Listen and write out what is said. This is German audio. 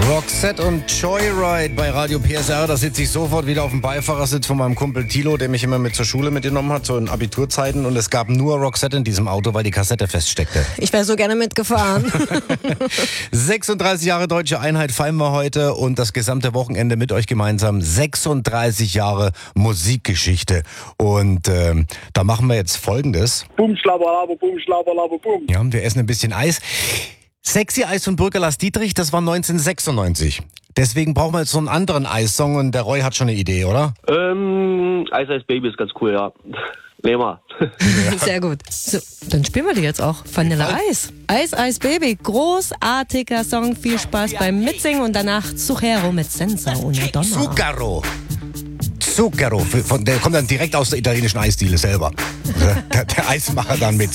Roxette und Joyride bei Radio PSR. Da sitze ich sofort wieder auf dem Beifahrersitz von meinem Kumpel Tilo, der mich immer mit zur Schule mitgenommen hat, so in Abiturzeiten. Und es gab nur Roxette in diesem Auto, weil die Kassette feststeckte. Ich wäre so gerne mitgefahren. 36 Jahre Deutsche Einheit feiern wir heute und das gesamte Wochenende mit euch gemeinsam. 36 Jahre Musikgeschichte. Und da machen wir jetzt Folgendes. Bum, schlabberlaber, bum, schlabberlaber, bum. Ja, wir essen ein bisschen Eis. Sexy Eis von Bürger Lars Dietrich, das war 1996. Deswegen brauchen wir jetzt so einen anderen Eissong und der Roy hat schon eine Idee, oder? Eis Eis Baby ist ganz cool, ja. Nehmen wir. Sehr gut. So, dann spielen wir die jetzt auch. Vanille Eis. Eis, Eis, Baby. Großartiger Song. Viel Spaß beim Mitsingen und danach Zucchero mit Senza una Donna. Zucchero. Der kommt dann direkt aus der italienischen Eisdiele selber. Der Eismacher dann mit